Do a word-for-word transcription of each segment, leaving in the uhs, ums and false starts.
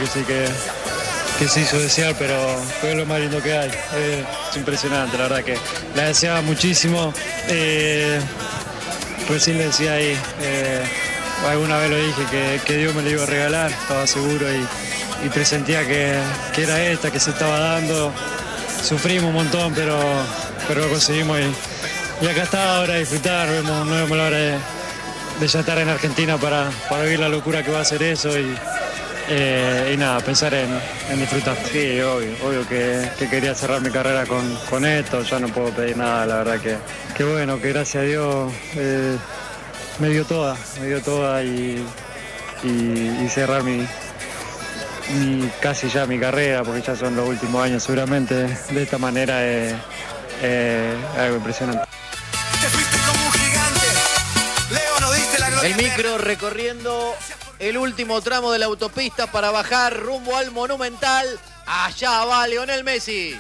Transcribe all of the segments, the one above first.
que sí que, que se hizo desear, pero fue lo más lindo que hay. Eh, es impresionante, la verdad que la deseaba muchísimo. Eh, recién le decía ahí, eh, alguna vez lo dije, que, que Dios me lo iba a regalar, estaba seguro y, y presentía que, que era esta, que se estaba dando. Sufrimos un montón, pero, pero lo conseguimos y, y acá está ahora a disfrutar. Vemos, no vemos la hora de, de ya estar en Argentina para, para vivir la locura que va a ser eso y, eh, y nada, pensar en, en disfrutar. Sí, obvio, obvio que, que quería cerrar mi carrera con, con esto, ya no puedo pedir nada, la verdad que, que bueno, que gracias a Dios eh, me dio toda, me dio toda y, y, y cerrar mi, mi, casi ya mi carrera, porque ya son los últimos años seguramente, de esta manera es eh, algo impresionante. El micro recorriendo el último tramo de la autopista para bajar rumbo al Monumental. Allá va Lionel Messi.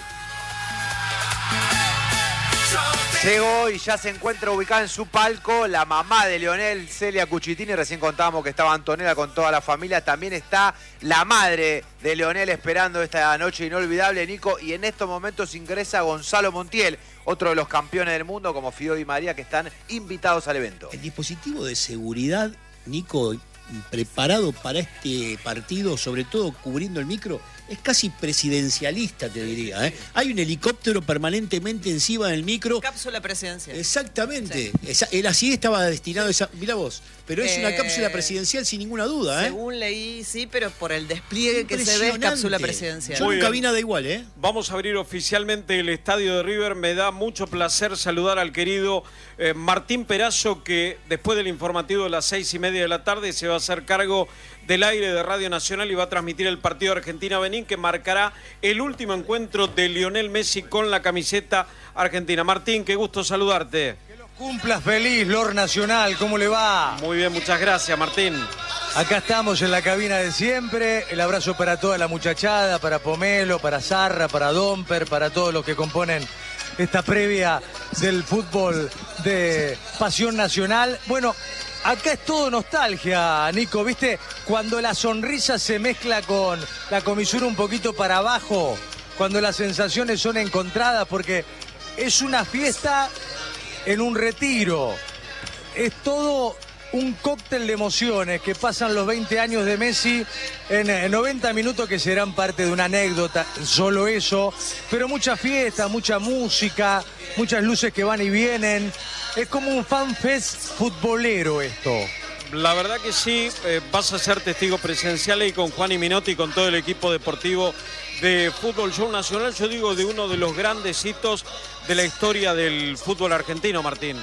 Llegó y ya se encuentra ubicada en su palco la mamá de Lionel, Celia Cuchitini. Recién contábamos que estaba Antonella con toda la familia. También está la madre de Lionel esperando esta noche inolvidable, Nico. Y en estos momentos ingresa Gonzalo Montiel, otro de los campeones del mundo, como Fido y María, que están invitados al evento. El dispositivo de seguridad, Nico, preparado para este partido, sobre todo cubriendo el micro, es casi presidencialista, te diría. ¿eh? Hay un helicóptero permanentemente encima del micro. Cápsula presidencial. Exactamente. Sí. Esa, él así estaba destinado a esa... Mirá vos, pero es eh, una cápsula presidencial sin ninguna duda. ¿eh? Según leí, sí, pero por el despliegue que se ve es cápsula presidencial. Yo nunca vi nada igual, ¿eh? Vamos a abrir oficialmente el estadio de River. Me da mucho placer saludar al querido eh, Martín Perazo, que después del informativo de las seis y media de la tarde se va a hacer cargo del aire de Radio Nacional y va a transmitir el partido Argentina-Benín, que marcará el último encuentro de Lionel Messi con la camiseta argentina. Martín, qué gusto saludarte. Que los cumplas feliz, Lord Nacional, ¿cómo le va? Muy bien, muchas gracias, Martín. Acá estamos en la cabina de siempre. El abrazo para toda la muchachada, para Pomelo, para Zarra, para Domper, para todos los que componen esta previa del fútbol de Pasión Nacional. Bueno, acá es todo nostalgia, Nico, ¿viste? Cuando la sonrisa se mezcla con la comisura un poquito para abajo, cuando las sensaciones son encontradas, porque es una fiesta en un retiro. Es todo un cóctel de emociones que pasan los veinte años de Messi en noventa minutos que serán parte de una anécdota, solo eso, pero mucha fiesta, mucha música, muchas luces que van y vienen. Es como un fanfest futbolero esto. La verdad que sí, eh, vas a ser testigo presencial y con Juan y Minotti y con todo el equipo deportivo de Fútbol Show Nacional. Yo digo de uno de los grandes hitos de la historia del fútbol argentino, Martín.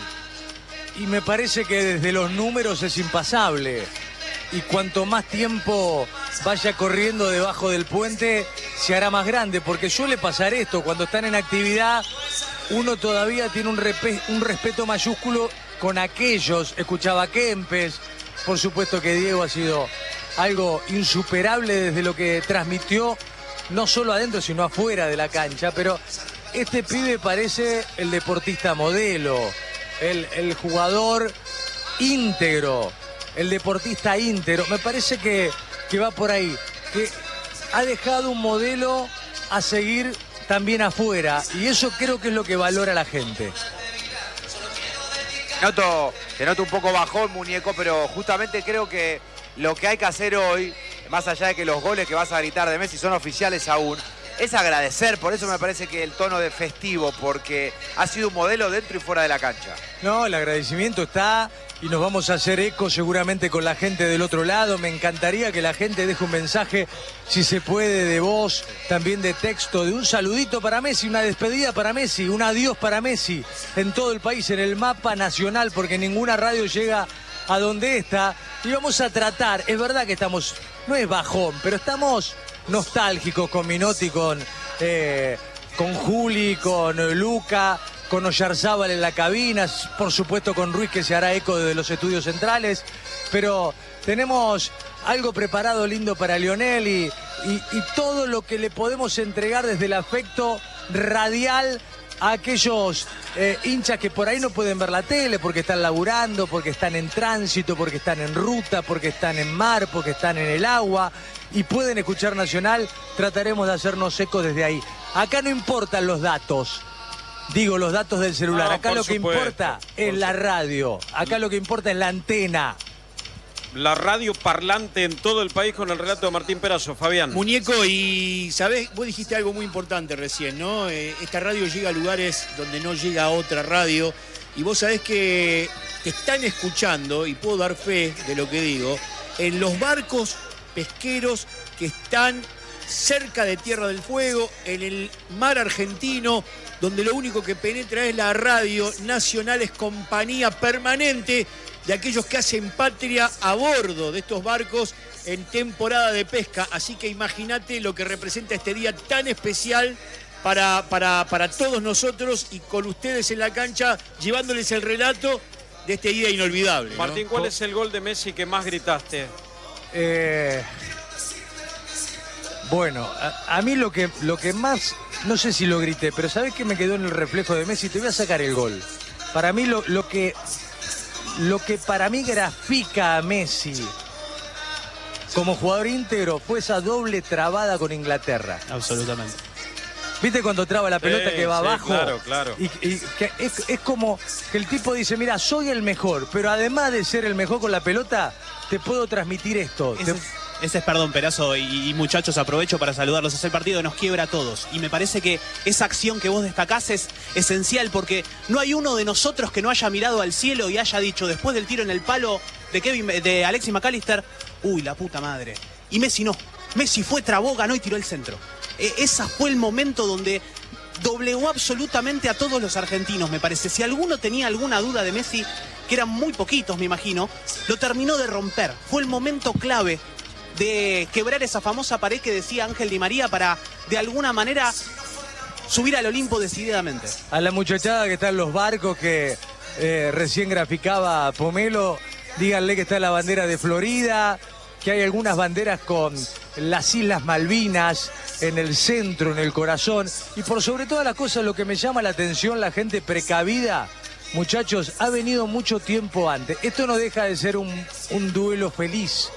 Y me parece que desde los números es impasable. Y cuanto más tiempo vaya corriendo debajo del puente, se hará más grande. Porque suele pasar esto, cuando están en actividad, uno todavía tiene un, respe- un respeto mayúsculo con aquellos. Escuchaba a Kempes, por supuesto que Diego ha sido algo insuperable desde lo que transmitió, no solo adentro, sino afuera de la cancha. Pero este pibe parece el deportista modelo. El, el jugador íntegro, el deportista íntegro. Me parece que, que va por ahí, que ha dejado un modelo a seguir también afuera, y eso creo que es lo que valora la gente. Noto, te noto un poco bajón, muñeco, pero justamente creo que lo que hay que hacer hoy, más allá de que los goles que vas a gritar de Messi son oficiales aún, es agradecer. Por eso me parece que el tono de festivo, porque ha sido un modelo dentro y fuera de la cancha. No, el agradecimiento está y nos vamos a hacer eco seguramente con la gente del otro lado. Me encantaría que la gente deje un mensaje, si se puede, de voz, también de texto, de un saludito para Messi, una despedida para Messi, un adiós para Messi en todo el país, en el mapa nacional, porque ninguna radio llega a donde está. Y vamos a tratar, es verdad que estamos, no es bajón, pero estamos nostálgicos con Minotti, con, eh, con Juli, con Luca, con Oyarzábal en la cabina, por supuesto con Ruiz, que se hará eco desde los estudios centrales, pero tenemos algo preparado lindo para Lionel y, y, y todo lo que le podemos entregar desde el afecto radial a aquellos eh, hinchas que por ahí no pueden ver la tele porque están laburando, porque están en tránsito, porque están en ruta, porque están en mar, porque están en el agua. y pueden escuchar Nacional, trataremos de hacernos eco desde ahí. Acá no importan los datos. Digo, los datos del celular. No, Acá lo que supuesto, importa es la radio. Acá lo que importa es la antena. La radio parlante en todo el país con el relato de Martín Perazo. Fabián. Muñeco, y sabés, vos dijiste algo muy importante recién, ¿no? Eh, esta radio llega a lugares donde no llega otra radio. Y vos sabés que te están escuchando, y puedo dar fe de lo que digo, en los barcos pesqueros que están cerca de Tierra del Fuego, en el mar argentino, donde lo único que penetra es la radio nacional, es compañía permanente de aquellos que hacen patria a bordo de estos barcos en temporada de pesca. Así que imagínate lo que representa este día tan especial para, para, para todos nosotros, y con ustedes en la cancha llevándoles el relato de este día inolvidable, ¿no? Martín, ¿cuál es el gol de Messi que más gritaste? Eh, bueno, a, a mí lo que, lo que más, no sé si lo grité, pero ¿sabés qué me quedó en el reflejo de Messi? Te voy a sacar el gol. Para mí lo, lo que... Lo que para mí grafica a Messi como jugador íntegro fue esa doble trabada con Inglaterra. Absolutamente. ¿Viste cuando traba la pelota Sí, que va sí, abajo? claro, claro. Y, y que es, es como que el tipo dice, mira, soy el mejor, pero además de ser el mejor con la pelota, te puedo transmitir esto. Ese Te- es, ese es, perdón, Perazo, y, y muchachos, aprovecho para saludarlos. Es el partido que nos quiebra a todos. Y me parece que esa acción que vos destacás es esencial, porque no hay uno de nosotros que no haya mirado al cielo y haya dicho, después del tiro en el palo de, Kevin, de Alexis McAllister, uy, la puta madre. Y Messi no. Messi fue, trabó, ganó y tiró el centro. Eh, ese fue el momento donde doblegó absolutamente a todos los argentinos, me parece. Si alguno tenía alguna duda de Messi, que eran muy poquitos, me imagino, lo terminó de romper. Fue el momento clave de quebrar esa famosa pared que decía Ángel Di María para, de alguna manera, subir al Olimpo decididamente. A la muchachada que está en los barcos que eh, recién graficaba Pomelo, díganle que está la bandera de Florida, que hay algunas banderas con las Islas Malvinas en el centro, en el corazón. Y por sobre todas las cosas, lo que me llama la atención, la gente precavida, muchachos, ha venido mucho tiempo antes. Esto no deja de ser un, un duelo feliz.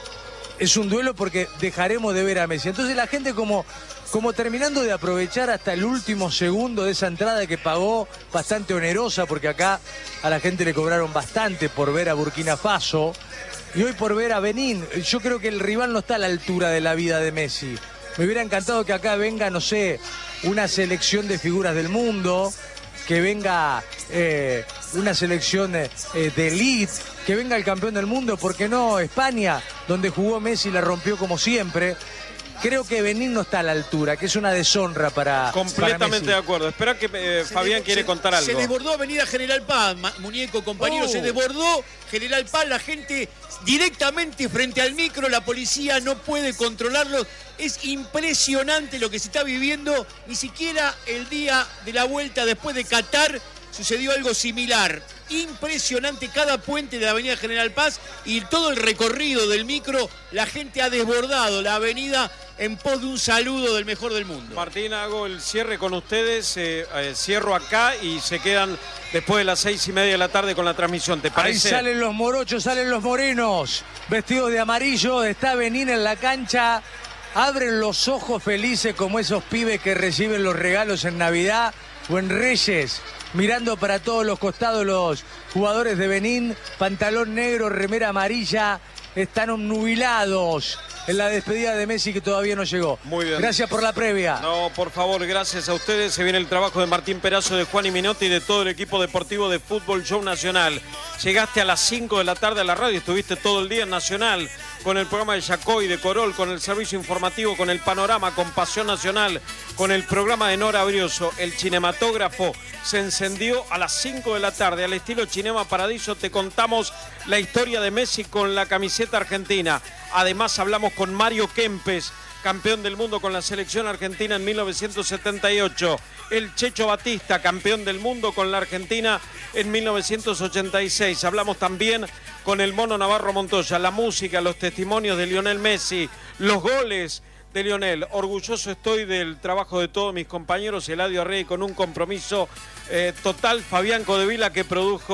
Es un duelo porque dejaremos de ver a Messi. Entonces la gente como, como terminando de aprovechar hasta el último segundo de esa entrada que pagó, bastante onerosa, porque acá a la gente le cobraron bastante por ver a Burkina Faso. Y hoy por ver a Benín. Yo creo que el rival no está a la altura de la vida de Messi. Me hubiera encantado que acá venga, no sé, una selección de figuras del mundo, que venga eh, una selección eh, de elite, que venga el campeón del mundo, ¿por qué no? España, donde jugó Messi y la rompió como siempre. Creo que Benín no está a la altura, que es una deshonra para Completamente para de acuerdo. Espera que eh, Fabián de- quiere se, contar algo. Se desbordó Avenida General Paz, ma- muñeco, compañero, Oh. se desbordó General Paz, la gente directamente frente al micro, la policía no puede controlarlo. Es impresionante lo que se está viviendo. Ni siquiera el día de la vuelta después de Qatar sucedió algo similar. Impresionante cada puente de la Avenida General Paz y todo el recorrido del micro. La gente ha desbordado la avenida en pos de un saludo del mejor del mundo. Martín, hago el cierre con ustedes. eh, eh, cierro acá y se quedan después de las seis y media de la tarde con la transmisión. ¿Te Ahí parece? salen los morochos, salen los morenos, vestidos de amarillo, está Benín en la cancha, abren los ojos felices como esos pibes que reciben los regalos en Navidad o en Reyes, mirando para todos los costados los jugadores de Benín, pantalón negro, remera amarilla, están obnubilados en la despedida de Messi que todavía no llegó. Muy bien. Gracias por la previa. No, por favor, gracias a ustedes. Se viene el trabajo de Martín Perazo, de Juan y Minotti y de todo el equipo deportivo de Fútbol Show Nacional. Llegaste a las cinco de la tarde a la radio, estuviste todo el día en Nacional con el programa de Yacoy, de Corol, con el servicio informativo, con el panorama, con Pasión Nacional, con el programa de Nora Brioso. El cinematógrafo se encendió a las cinco de la tarde. Al estilo Cinema Paradiso te contamos la historia de Messi con la camiseta argentina. Además hablamos con Mario Kempes, campeón del mundo con la selección argentina en mil novecientos setenta y ocho. El Checho Batista, campeón del mundo con la Argentina en mil novecientos ochenta y seis. Hablamos también con el Mono Navarro Montoya, la música, los testimonios de Lionel Messi, los goles de Lionel. Orgulloso estoy del trabajo de todos mis compañeros, Eladio Rey con un compromiso eh, total, Fabián Codevila que produjo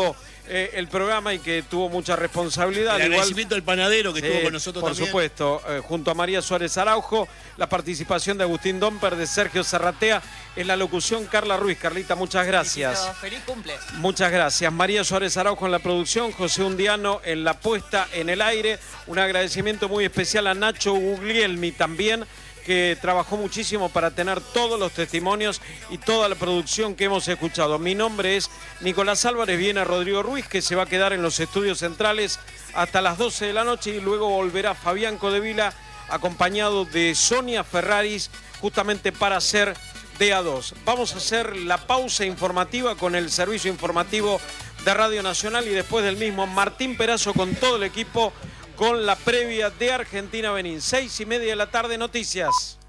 eh, el programa y que tuvo mucha responsabilidad. El Igual, agradecimiento al panadero que sí, estuvo con nosotros por también. Por supuesto, eh, junto a María Suárez Araujo, la participación de Agustín Domper, de Sergio Serratea, en la locución Carla Ruiz. Carlita, muchas gracias. Listo, feliz cumple. Muchas gracias. María Suárez Araujo en la producción, José Undiano en la puesta en el aire. Un agradecimiento muy especial a Nacho Guglielmi también, que trabajó muchísimo para tener todos los testimonios y toda la producción que hemos escuchado. Mi nombre es Nicolás Álvarez, viene Rodrigo Ruiz, que se va a quedar en los estudios centrales hasta las doce de la noche y luego volverá Fabián Codevila acompañado de Sonia Ferraris justamente para hacer D A dos. Vamos a hacer la pausa informativa con el servicio informativo de Radio Nacional y después del mismo Martín Perazo con todo el equipo con la previa de Argentina-Benín. Seis y media de la tarde, noticias.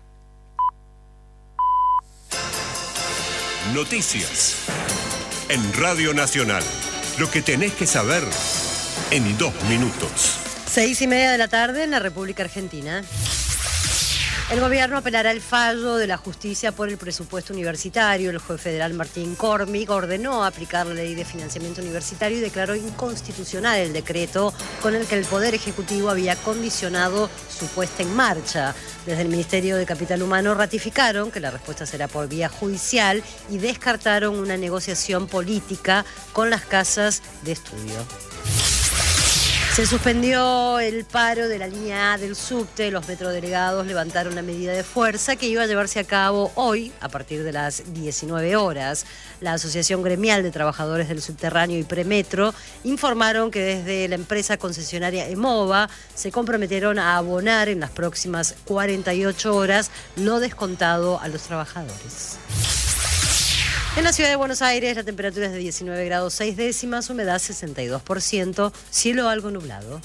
Noticias en Radio Nacional. Lo que tenés que saber en dos minutos. Seis y media de la tarde en la República Argentina. El gobierno apelará el fallo de la justicia por el presupuesto universitario. El juez federal Martín Cormig ordenó aplicar la ley de financiamiento universitario y declaró inconstitucional el decreto con el que el Poder Ejecutivo había condicionado su puesta en marcha. Desde el Ministerio de Capital Humano ratificaron que la respuesta será por vía judicial y descartaron una negociación política con las casas de estudio. Se suspendió el paro de la línea A del subte. Los metrodelegados levantaron la medida de fuerza que iba a llevarse a cabo hoy a partir de las diecinueve horas. La Asociación Gremial de Trabajadores del Subterráneo y Premetro informaron que desde la empresa concesionaria EMOVA se comprometieron a abonar en las próximas cuarenta y ocho horas lo descontado a los trabajadores. En la ciudad de Buenos Aires la temperatura es de diecinueve grados seis décimas, humedad sesenta y dos por ciento, cielo algo nublado.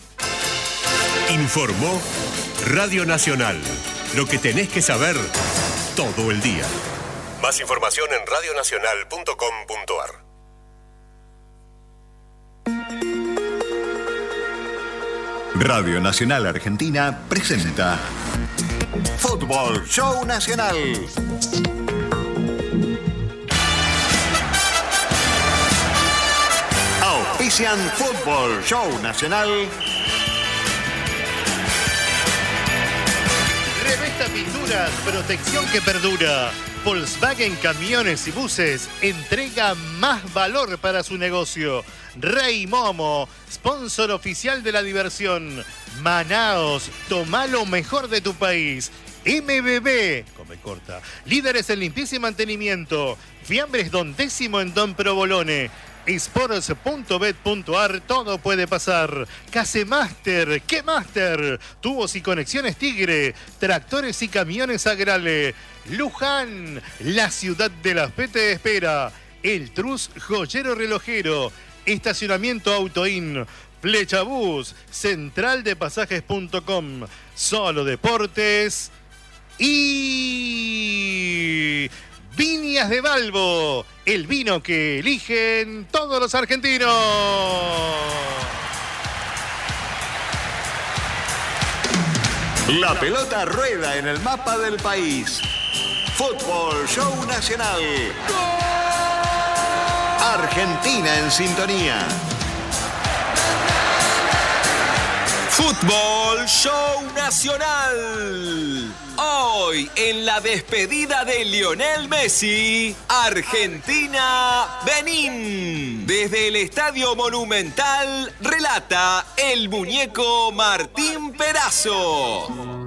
Informó Radio Nacional. Lo que tenés que saber todo el día. Más información en radio nacional punto com punto a r. Radio Nacional Argentina presenta Fútbol Show Nacional. Auspician Fútbol Show Nacional. Revesta Pinturas, protección que perdura. Volkswagen Camiones y Buses entrega más valor para su negocio. Rey Momo, sponsor oficial de la diversión. Manaos, toma lo mejor de tu país. M B B, come corta, líderes en limpieza y mantenimiento. Fiambres Don Décimo en Don Provolone. Sports punto bet punto a r, todo puede pasar. Casemaster, ¿qué Master? Tubos y conexiones Tigre, tractores y camiones Agrale. Luján, la ciudad de las P te espera. El Trus Joyero Relojero, estacionamiento Autoin, Flechabús, central de pasajes punto com, Solo Deportes y Viñas de Balbo, el vino que eligen todos los argentinos. La pelota rueda en el mapa del país. Fútbol Show Nacional. Argentina en sintonía. Fútbol Show Nacional. Hoy, en la despedida de Lionel Messi, Argentina-Benín. Desde el Estadio Monumental, relata el muñeco Martín Perazo.